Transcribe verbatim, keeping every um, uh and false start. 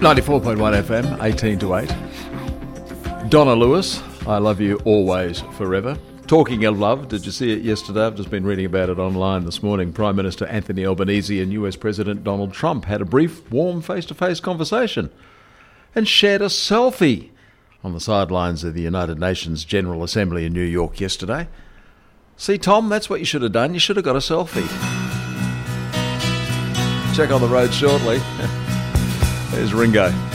ninety-four point one F M, eighteen to eight. Donna Lewis, I love you always, forever. Talking of love, did you see it yesterday? I've just been reading about it online this morning. Prime Minister Anthony Albanese and U S President Donald Trump had a brief, warm, face-to-face conversation and shared a selfie on the sidelines of the United Nations General Assembly in New York yesterday. See, Tom, that's what you should have done. You should have got a selfie. Check on the road shortly. There's Ringo.